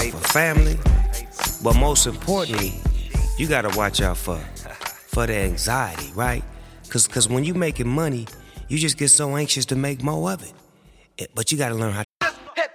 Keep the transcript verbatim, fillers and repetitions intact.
for family, but most importantly, you gotta watch out for for the anxiety, right? Cause, cause when you making money, you just get so anxious to make more of it. But you gotta learn how